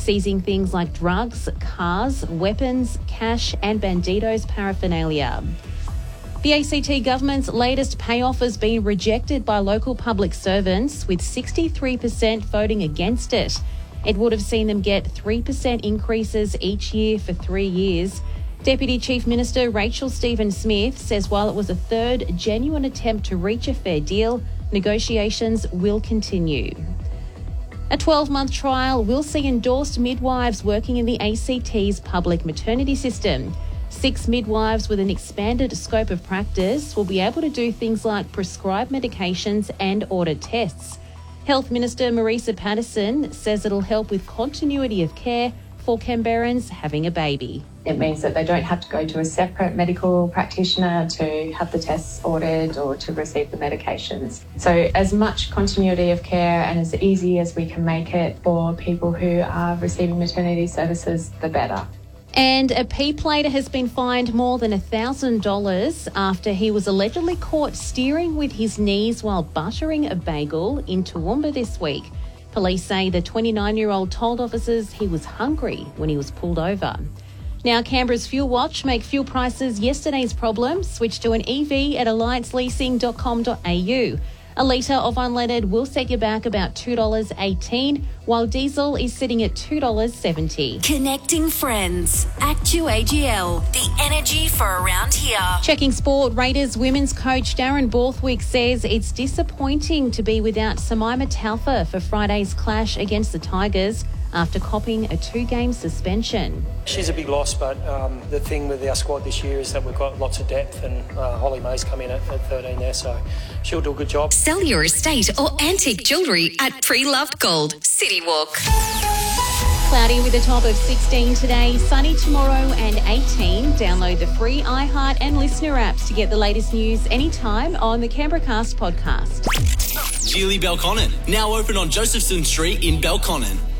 seizing things like drugs, cars, weapons, cash and Bandidos paraphernalia. The ACT government's latest payoff has been rejected by local public servants, with 63% voting against it. It would have seen them get 3% increases each year for 3 years. Deputy Chief Minister Rachel Stephen-Smith says while it was a third genuine attempt to reach a fair deal, negotiations will continue. A 12-month trial will see endorsed midwives working in the ACT's public maternity system. 6 midwives with an expanded scope of practice will be able to do things like prescribe medications and order tests. Health Minister Marisa Patterson says it'll help with continuity of care for Canberrans having a baby. It means that they don't have to go to a separate medical practitioner to have the tests ordered or to receive the medications. So as much continuity of care and as easy as we can make it for people who are receiving maternity services, the better. And a P-plater has been fined more than $1,000 after he was allegedly caught steering with his knees while buttering a bagel in Toowoomba this week. Police say the 29-year-old told officers he was hungry when he was pulled over. Now, Canberra's Fuel Watch make fuel prices yesterday's problem. Switch to an EV at allianceleasing.com.au. A litre of unleaded will set you back about $2.18, while diesel is sitting at $2.70. Connecting friends. ActuAGL, the energy for around here. Checking sport, Raiders women's coach Darren Borthwick says it's disappointing to be without Samaima Taufa for Friday's clash against the Tigers after copping a 2-game suspension. She's a big loss, but the thing with our squad this year is that we've got lots of depth, and Holly May's come in at 13 there, so she'll do a good job. Sell your estate or antique jewellery at Pre-Loved Gold, City Walk. Cloudy with a top of 16 today, sunny tomorrow and 18. Download the free iHeart and Listener apps to get the latest news anytime on the Canberra Cast podcast. Geely Belconnen, now open on Josephson Street in Belconnen.